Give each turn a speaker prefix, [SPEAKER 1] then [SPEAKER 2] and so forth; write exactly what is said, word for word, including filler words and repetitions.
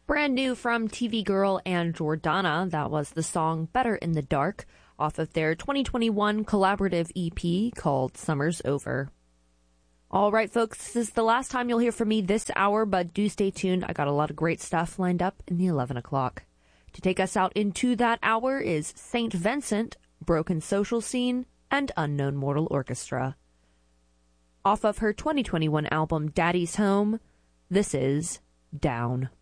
[SPEAKER 1] Brand new from T V Girl and Jordana, that was the song Better in the Dark off of their twenty twenty-one collaborative E P called Summer's Over. All right, folks, this is the last time you'll hear from me this hour, but do stay tuned. I got a lot of great stuff lined up in the eleven o'clock. To take us out into that hour is Saint Vincent, Broken Social Scene, and Unknown Mortal Orchestra. Off of her twenty twenty-one album Daddy's Home, this is Down.